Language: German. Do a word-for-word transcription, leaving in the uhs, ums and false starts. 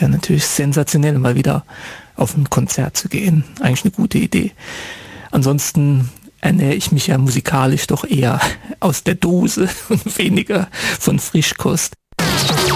wäre natürlich sensationell, mal wieder auf ein Konzert zu gehen. Eigentlich eine gute Idee. Ansonsten ernähre ich mich ja musikalisch doch eher aus der Dose und weniger von Frischkost.